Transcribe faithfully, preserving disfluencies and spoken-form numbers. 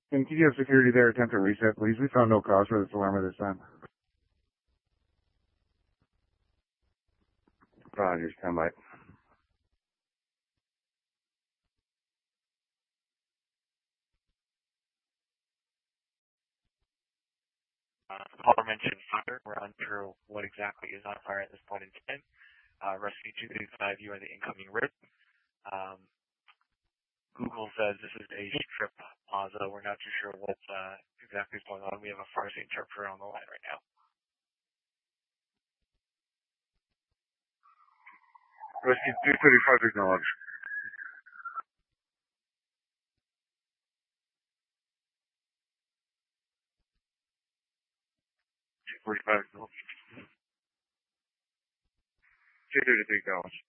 And can you have security there attempt to reset, please? We found no cause for this alarm at this time. Roger, stand by. Uh, the caller mentioned fire. We're unsure what exactly is on fire at this point in time. Uh, Rescue two thirty-five, you are the incoming R I P. Um, Google says this is a strip plaza. We're not too sure what uh, exactly is going on. We have a Farsi interpreter on the line right now. Rescue two thirty-five acknowledged. two forty-five acknowledged. two thirty-three acknowledged.